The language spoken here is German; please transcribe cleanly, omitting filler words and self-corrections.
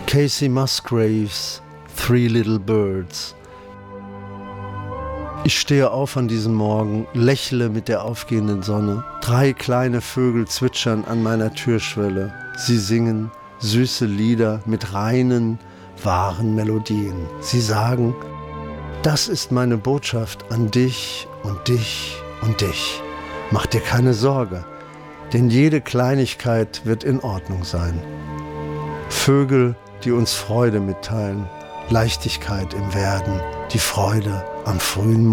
Casey Musgraves, Three Little Birds. Ich stehe auf an diesem Morgen, lächle mit der aufgehenden Sonne. 3 kleine Vögel zwitschern an meiner Türschwelle. Sie singen süße Lieder mit reinen, wahren Melodien. Sie sagen, das ist meine Botschaft an dich und dich und dich. Mach dir keine Sorge, denn jede Kleinigkeit wird in Ordnung sein. Vögel, die uns Freude mitteilen, Leichtigkeit im Werden, die Freude am frühen